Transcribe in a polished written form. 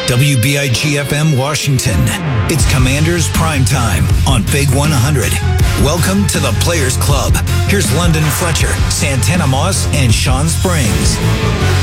WBIG-FM Washington. It's Commanders Primetime on Big 100. Welcome to the Players Club. Here's London Fletcher, Santana Moss, and Sean Springs.